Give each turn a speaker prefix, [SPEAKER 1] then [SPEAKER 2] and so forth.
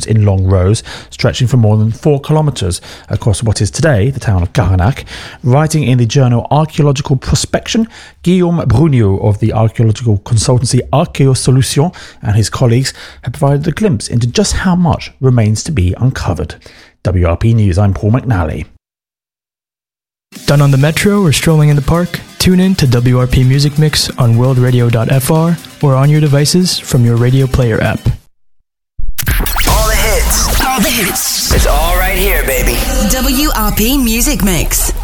[SPEAKER 1] in long rows, stretching for more than 4 kilometres across what is today the town of Carnac. Writing in the journal Archaeological Prospection, Guillaume Bruniot of the archaeological consultancy Archaeosolutions and his colleagues have provided a glimpse into just how much remains to be uncovered. WRP News, I'm Paul McNally.
[SPEAKER 2] Done on the metro or strolling in the park? Tune in to WRP Music Mix on worldradio.fr or on your devices from your radio player app.
[SPEAKER 3] All the hits. All the hits. It's all right here, baby.
[SPEAKER 4] WRP Music Mix.